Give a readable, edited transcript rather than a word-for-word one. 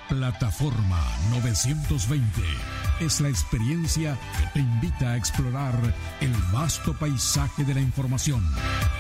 Plataforma 920 es la experiencia que te invita a explorar el vasto paisaje de la información,